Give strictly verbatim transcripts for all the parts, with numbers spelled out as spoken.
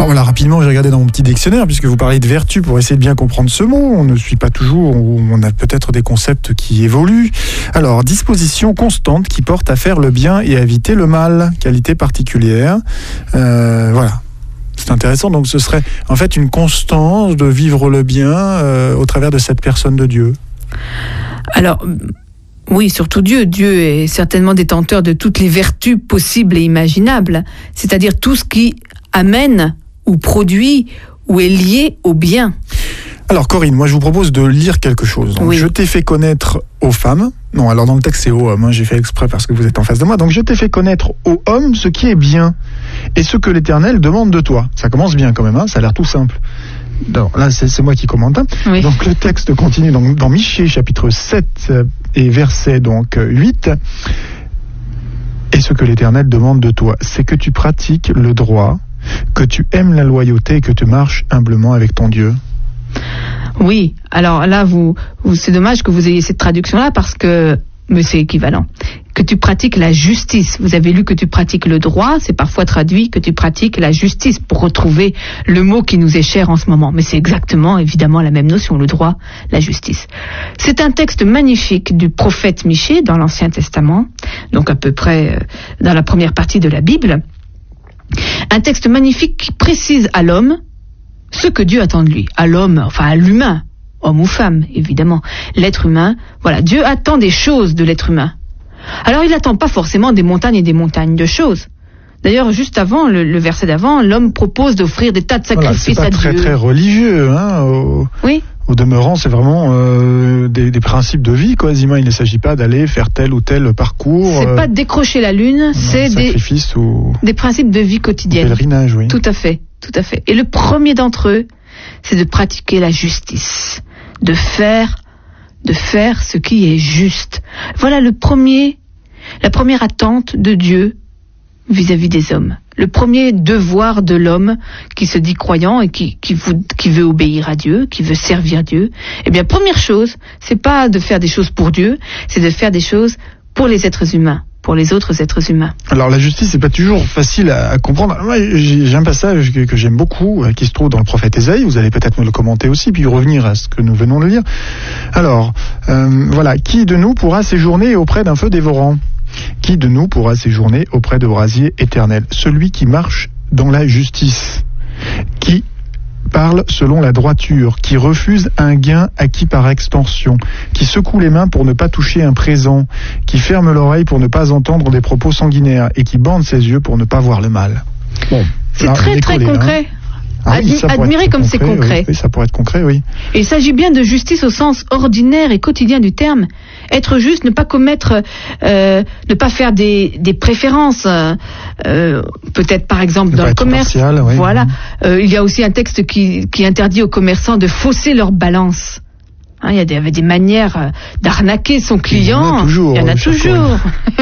Alors voilà, rapidement, j'ai regardé dans mon petit dictionnaire, puisque vous parlez de vertu, pour essayer de bien comprendre ce mot. On ne suit pas toujours, on a peut-être des concepts qui évoluent. Alors, disposition constante qui porte à faire le bien et à éviter le mal, qualité particulière. Euh, voilà. C'est intéressant, donc ce serait en fait une constance de vivre le bien euh, au travers de cette personne de Dieu. Alors, oui, surtout Dieu. Dieu est certainement détenteur de toutes les vertus possibles et imaginables, c'est-à-dire tout ce qui amène ou produit ou est lié au bien. Alors Corinne, moi je vous propose de lire quelque chose. Donc, oui. Je t'ai fait connaître aux femmes. Non, alors dans le texte c'est aux hommes, hein, j'ai fait exprès parce que vous êtes en face de moi. Donc je t'ai fait connaître aux hommes ce qui est bien et ce que l'Éternel demande de toi. Ça commence bien quand même, hein, ça a l'air tout simple. Alors, là c'est, c'est moi qui commente. Hein. Oui. Donc le texte continue donc, dans Michée chapitre sept et verset donc huit. Et ce que l'Éternel demande de toi, c'est que tu pratiques le droit, que tu aimes la loyauté et que tu marches humblement avec ton Dieu. Oui, alors là, vous, vous, c'est dommage que vous ayez cette traduction-là parce que, mais c'est équivalent. Que tu pratiques la justice. Vous avez lu que tu pratiques le droit, c'est parfois traduit que tu pratiques la justice pour retrouver le mot qui nous est cher en ce moment. Mais c'est exactement, évidemment, la même notion, le droit, la justice. C'est un texte magnifique du prophète Michée dans l'Ancien Testament, donc à peu près dans la première partie de la Bible. Un texte magnifique qui précise à l'homme ce que Dieu attend de lui, à l'homme, enfin à l'humain, homme ou femme, évidemment. L'être humain, voilà, Dieu attend des choses de l'être humain. Alors il n'attend pas forcément des montagnes et des montagnes de choses. D'ailleurs, juste avant, le, le verset d'avant, l'homme propose d'offrir des tas de sacrifices voilà, à Dieu. C'est pas très très religieux, hein. Au, oui. Au demeurant, c'est vraiment euh, des, des principes de vie, quasiment. Il ne s'agit pas d'aller faire tel ou tel parcours. C'est euh, pas décrocher la lune, c'est des, ou... des principes de vie quotidienne. Pèlerinage, oui. Tout à fait, tout à fait. Et le premier d'entre eux, c'est de pratiquer la justice, de faire, de faire ce qui est juste. Voilà le premier, la première attente de Dieu vis-à-vis des hommes. Le premier devoir de l'homme qui se dit croyant et qui, qui, vous, qui veut obéir à Dieu, qui veut servir Dieu. Eh bien, première chose, c'est pas de faire des choses pour Dieu, c'est de faire des choses pour les êtres humains, pour les autres êtres humains. Alors la justice, c'est pas toujours facile à, à comprendre. Moi, j'ai, j'ai un passage que, que j'aime beaucoup, euh, qui se trouve dans le prophète Ésaïe. Vous allez peut-être me le commenter aussi, puis revenir à ce que nous venons de lire. Alors, euh, voilà, qui de nous pourra séjourner auprès d'un feu dévorant ? Qui de nous pourra séjourner auprès de brasiers éternels ? Celui qui marche dans la justice, qui parle selon la droiture, qui refuse un gain acquis par extension, qui secoue les mains pour ne pas toucher un présent, qui ferme l'oreille pour ne pas entendre des propos sanguinaires et qui bande ses yeux pour ne pas voir le mal. Bon, c'est là, très très concret. Hein. Ah oui, Admi- admirer comme concret, c'est concret. Oui, oui, ça pourrait être concret, oui. Et il s'agit bien de justice au sens ordinaire et quotidien du terme. Être juste, ne pas commettre, euh, ne pas faire des, des préférences. Euh, peut-être par exemple ne dans le commerce. Oui. Voilà. Euh, il y a aussi un texte qui, qui interdit aux commerçants de fausser leur balance. Hein, il y a des, des manières euh, d'arnaquer son client. Il y en a toujours. Il y en a euh, toujours.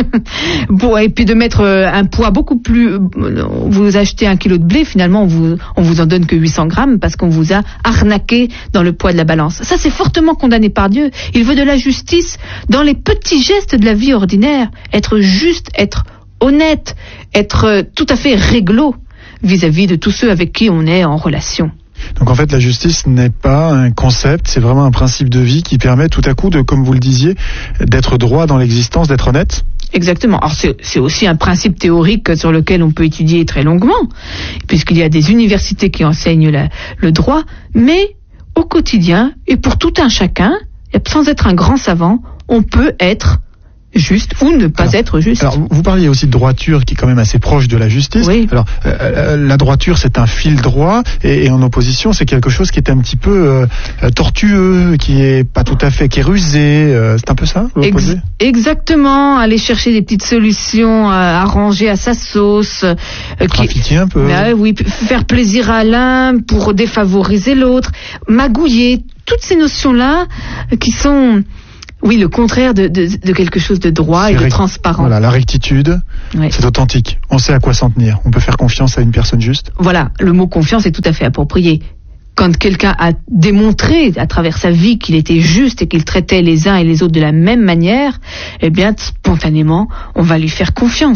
Bon, et puis de mettre euh, un poids beaucoup plus... Euh, vous achetez un kilo de blé, finalement, on vous, on vous en donne que huit cents grammes parce qu'on vous a arnaqué dans le poids de la balance. Ça, c'est fortement condamné par Dieu. Il veut de la justice dans les petits gestes de la vie ordinaire. Être juste, être honnête, être euh, tout à fait réglo vis-à-vis de tous ceux avec qui on est en relation. Donc en fait, la justice n'est pas un concept, c'est vraiment un principe de vie qui permet tout à coup de, comme vous le disiez, d'être droit dans l'existence, d'être honnête. Exactement. Alors c'est, c'est aussi un principe théorique sur lequel on peut étudier très longuement, puisqu'il y a des universités qui enseignent la, le droit, mais au quotidien, et pour tout un chacun, sans être un grand savant, on peut être juste ou ne pas alors, être juste. Alors, vous parliez aussi de droiture qui est quand même assez proche de la justice. Oui. Alors, euh, la droiture, c'est un fil droit, et, et en opposition, c'est quelque chose qui est un petit peu euh, tortueux, qui est pas tout à fait, qui est rusé. Euh, c'est un peu ça, l'opposé ? Ex- Exactement. Aller chercher des petites solutions euh, arrangées à sa sauce. Euh, Trafiquer qui... un peu. Bah, oui, faire plaisir à l'un pour défavoriser l'autre. Magouiller. Toutes ces notions-là euh, qui sont... Oui, le contraire de, de, de quelque chose de droit c'est et de rect... transparent. Voilà, la rectitude, ouais. C'est authentique. On sait à quoi s'en tenir. On peut faire confiance à une personne juste. Voilà, le mot confiance est tout à fait approprié. Quand quelqu'un a démontré à travers sa vie qu'il était juste et qu'il traitait les uns et les autres de la même manière, eh bien, spontanément, on va lui faire confiance.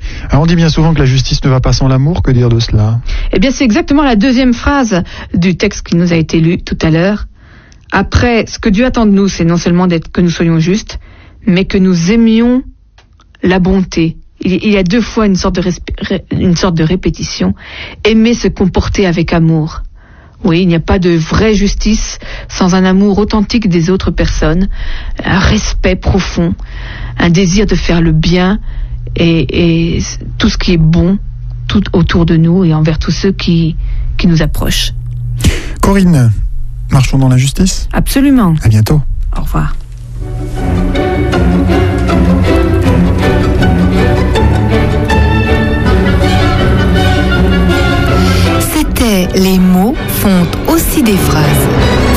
Alors on dit bien souvent que la justice ne va pas sans l'amour, que dire de cela? Eh bien, c'est exactement la deuxième phrase du texte qui nous a été lu tout à l'heure. Après, ce que Dieu attend de nous, c'est non seulement d'être, que nous soyons justes, mais que nous aimions la bonté. Il, il y a deux fois une sorte de, resp- une sorte de répétition. Aimer se comporter avec amour. Oui, il n'y a pas de vraie justice sans un amour authentique des autres personnes, un respect profond, un désir de faire le bien et, et tout ce qui est bon tout autour de nous et envers tous ceux qui, qui nous approchent. Corinne, marchons dans la justice. Absolument. À bientôt. Au revoir. C'était Les mots font aussi des phrases.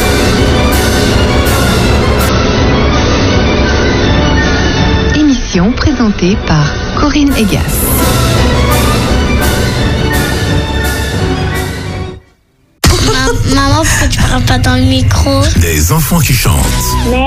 Émission présentée par Corinne Egas. Maman, pourquoi tu parles pas dans le micro? Des enfants qui chantent. Mais